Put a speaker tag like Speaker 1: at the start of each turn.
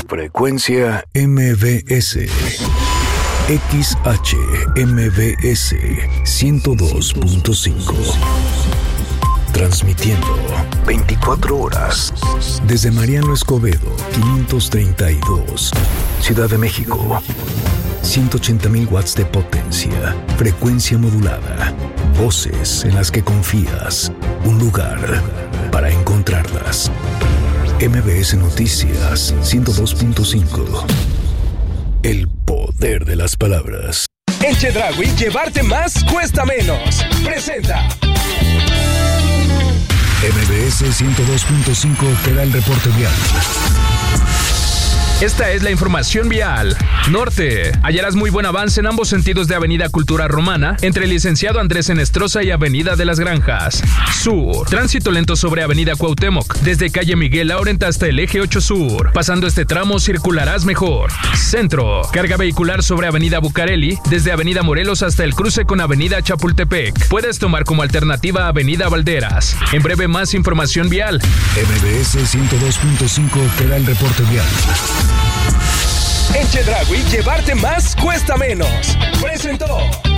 Speaker 1: Frecuencia MBS. XHMBS 102.5. Transmitiendo 24 horas desde Mariano Escobedo 532, Ciudad de México. 180,000 watts de potencia, frecuencia modulada, voces en las que confías, un lugar para encontrarlas. MBS Noticias 102.5. El poder de las palabras.
Speaker 2: En Chedraui, llevarte más cuesta menos. Presenta.
Speaker 1: MBS 102.5 te da el reporte vial.
Speaker 3: Esta es la información vial. Norte. Hallarás muy buen avance en ambos sentidos de Avenida Cultura Romana, entre Licenciado Andrés Enestrosa y Avenida de las Granjas. Sur. Tránsito lento sobre Avenida Cuauhtémoc, desde calle Miguel Laurent hasta el eje 8 Sur. Pasando este tramo circularás mejor. Centro. Carga vehicular sobre Avenida Bucareli, desde Avenida Morelos hasta el cruce con Avenida Chapultepec. Puedes tomar como alternativa Avenida Valderas. En breve más información vial.
Speaker 1: MBS 102.5 te da el reporte vial.
Speaker 2: En Chedraui, llevarte más cuesta menos. Presentó.